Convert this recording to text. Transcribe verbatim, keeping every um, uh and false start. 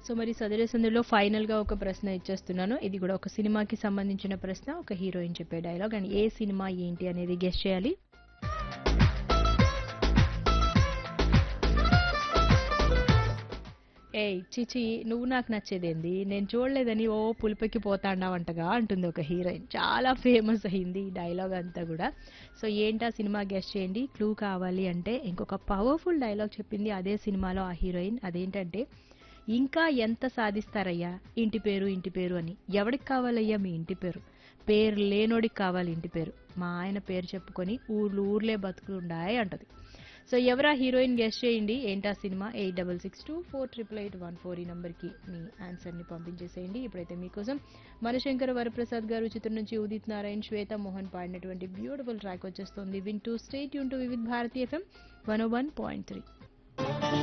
So మరి సదరే సందులో final గా ఒక ప్రశ్న ఇచ్చేస్తున్నాను. ఇది కూడా ఒక సినిమాకి సంబంధించిన ప్రశ్న, ఒక హీరోయిన్ చెప్పే డైలాగ్ అండ్ ఏ సినిమా ఏంటి అనేది గెస్ చేయాలి. ఏయ్ చిచి, నువ్వు నాకు నచ్చేదేంది, నేను చూడలేదని ఓ పులిపెక్కి పోతాండావంటగా అంటుంది ఒక హీరోయిన్. చాలా ఫేమస్ అయింది ఈ డైలాగ్ అంతా కూడా. సో ఏంటా సినిమా గెస్ట్ చేయండి. క్లూ కావాలి అంటే ఇంకొక పవర్ఫుల్ డైలాగ్ చెప్పింది అదే సినిమాలో ఆ హీరోయిన్. అదేంటంటే, ఇంకా ఎంత సాధిస్తారయ్యా ఇంటి పేరు ఇంటి పేరు అని. ఎవడికి కావాలయ్యా మీ ఇంటి పేరు? పేరు లేనోడికి కావాలి ఇంటి పేరు. మా ఆయన పేరు చెప్పుకొని ఊర్లు ఊర్లే బతుకుతుండాయి అంటది. సో ఎవరా హీరోయిన్ గెస్ట్ చేయండి. ఏంటా cinema? Eight double six two four triple eight one four ఈ నంబర్కి మీ ఆన్సర్ని పంపించేసేయండి. ఇప్పుడైతే మీకోసం మనశంకర వరప్రసాద్ గారు చిత్రం నుంచి ఉదిత్ నారాయణ్, శ్వేత మోహన్ పాడినటువంటి బ్యూటిఫుల్ ట్రాక్ వచ్చేస్తుంది. Win to state Yoon to Vividh Bharati FM one oh one point three.